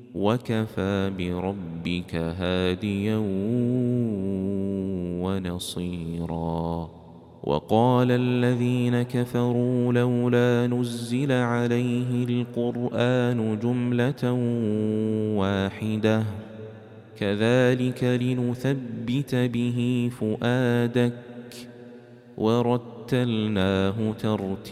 وكفى بربك هاديا ونصيرا. وقال الذين كفروا لولا نزل عليه القرآن جملة واحدة كذلك لنثبت به فؤادك ورتلناه ترتيلا.